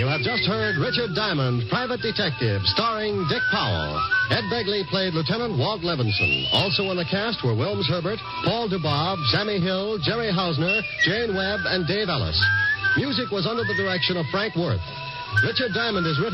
You have just heard Richard Diamond, Private Detective, starring Dick Powell. Ed Begley played Lieutenant Walt Levinson. Also in the cast were Wilms Herbert, Paul DuBois, Sammy Hill, Jerry Hausner, Jane Webb, and Dave Ellis. Music was under the direction of Frank Worth. Richard Diamond is written